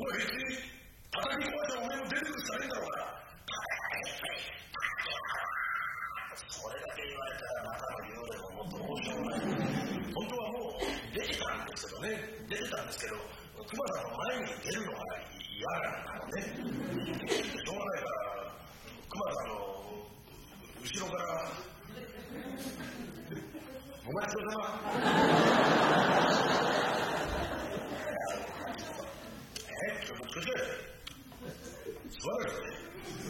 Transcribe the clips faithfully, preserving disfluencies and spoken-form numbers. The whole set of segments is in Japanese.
の平地に叩き壊したお前も出てくるしかねえんだろうが。それだけ言われたら中の幽霊ももっとどうしようもない。本当はもう出てたんですけどね、出てたんですけど、熊さんの前に出るのが嫌なのね。しょうがないから熊さんの後ろからお待ちください。え、ちょっとそれで座るよね。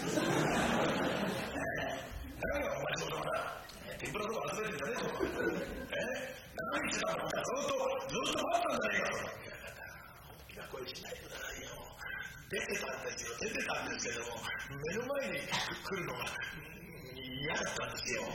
何がお待ちください。天ぷらとか集めてんじゃねえぞ。え、何してたのかずっとずっと待ったんじゃねえかと。大きな声しないでくださいよ。出てたんですよ、出てたんですけども、目の前に来るのが嫌だったんですよ。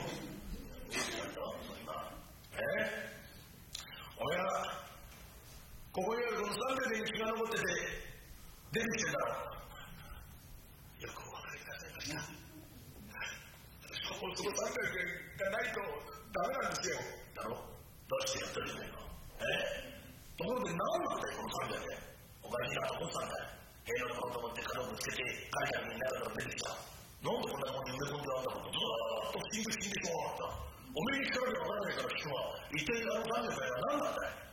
え？お前はここにあるこのさんびゃくえんに気が残ってて出てきてんだろう。よくお分かりくださいました。そこそこさんびゃくえんがないとダメなんですよ。だろ？どうしてやってるんだよ。え？ところで何なんだよこのさんびゃくえん。おかしいなと思ってたんだよ。塀のところと思って角をぶつけて会社になるから出てきた。なんでこんなもんに埋め込んであんだことずーっと不思議不思議でしょうがなかった。おめえに聞かなきゃわからないから聞くわ。一体あのさんびゃくえんは何なんだよ。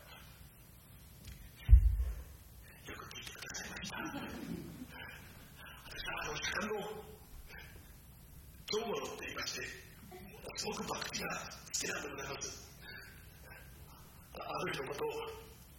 よく聞いてくださいました。私はあの鹿のジョーロって言いまして、すごくバクティが好きなんでございます。ある日のことを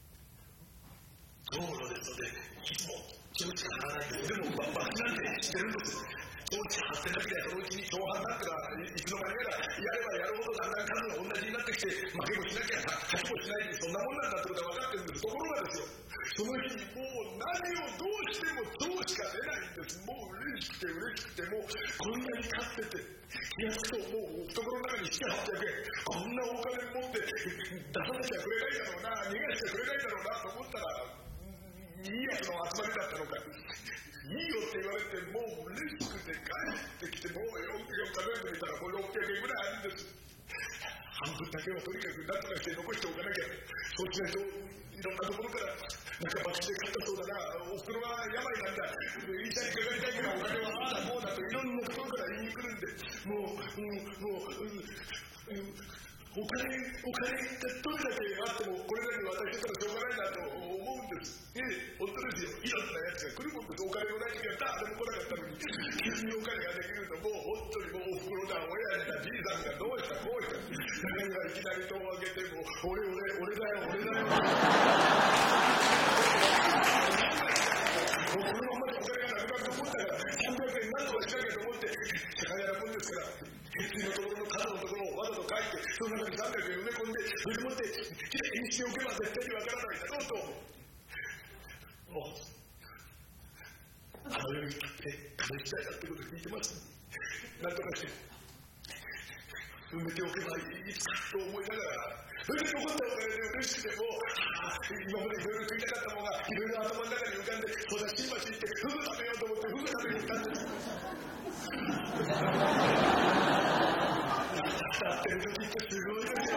ジョーロですのでいつも気持ちが張らないんです。でもバクティなんて知ってるんです。装置発展だけでそのうちに共犯なんてのはいつの間にかやればやるほどだんだん数が同じになってきて負けもしなきゃ勝ちもしないでそんなもんなんだってことは分かってるんです。ところがですよ、その日にもう何をどうしても今日しか出ないんです。もう嬉しくて嬉しくて、もうこんなに勝ってて気がつくともう懐の中にななはっぴゃくえん、こんなお金持って出さなきゃくれないだろうな、逃がしてくれないだろうなと思ったらいいやつの集まりだったのか。いいよって言われてもう嬉しくて帰ってきて、もうよくよく数えてみたらもうろっぴゃくえんぐらいあるんです。半分だけはとにかく何とかして残しておかなきゃ。そうしないといろんなところからなんかバクで買ったそうだな、おふくろは病なんだ、医者にかかりたいけどお金はああだこうだといろんなところから言いに来るんで、もうもうもう、うんうん、お金お金がどれだけあってもこれだけ渡してたらしょうがないなと思うんです。ええ、本当ですよ。いろんなやつが来るもんです。お金のない時は誰も来なかったのに急にお金ができるともう本当にもうおふくろだ親だじいさんがどうしたこうした誰がいきなり戸を開けても俺俺俺だよ俺だよこのままでお金がなくなると思ったらさんびゃくえん何とかしなきゃと思って世界やるもんですから、決意のところの角のところをわざと書いてその中にさんびゃくえん埋め込んでそれでもってきれいにしておけば絶対にわからないだろうと、もうあの世に立って金次第だってことを聞いてます。なんとかして埋めておけばいいつかと思いながら、それで残ったお金で嬉しくても今までいろいろ食いたかったものがいろいろ頭の中に浮かんで、そうだ新橋行ってフグ食べようと思ってフグ食べに行ったんです。やってる時ってすごいですよ。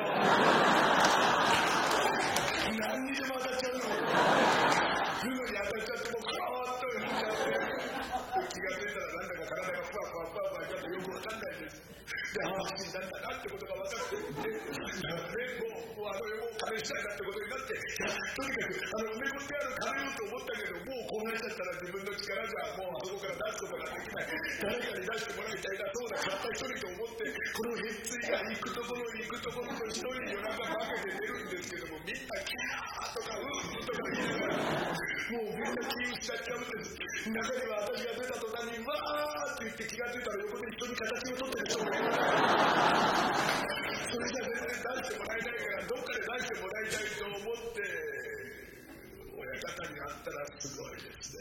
何にでも当たっちゃうの。フグに当たっちゃってもうカーッと引いちゃって気がついたらなんだか体がふわふわふわふわちょっとよくわかんないです。で、ああ、死んだんだなってことが分かっていて、もう、もうあの世も金したいなってことになって、とにかくあの埋め込んである金をと思ったけど、もうこうなっちゃったら自分の力じゃもうあそこから出すことができない。誰かに出してもらいたいな、そうだ、たった一人と思って、このへっついが行くところに行くところと一人夜中かけて出るんですけども、みんなキャーとかウーとか言いながら、もうみんな気を失っちゃうんです。中には私が出た途端にわーって言って気がついたら横で人に形を取ってる人もいる。それじゃ全然出してもらえないからどっかで出してもらいたいと思って親方に会ったらすごいですね。